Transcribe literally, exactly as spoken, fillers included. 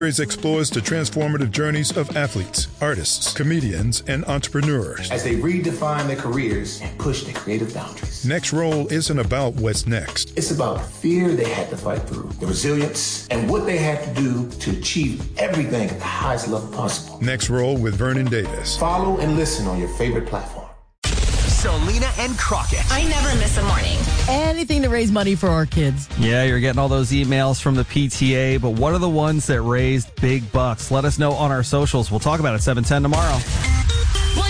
series explores the transformative journeys of athletes, artists, comedians, and entrepreneurs as they redefine their careers and push their creative boundaries. Next Role isn't about what's next. It's about the fear they had to fight through, the resilience, and what they had to do to achieve everything at the highest level possible. Next Role with Vernon Davis. Follow and listen on your favorite platform. Selena and Crockett. I never miss a morning. Anything to raise money for our kids. Yeah, you're getting all those emails from the P T A, but what are the ones that raised big bucks? Let us know on our socials. We'll talk about it seven ten tomorrow.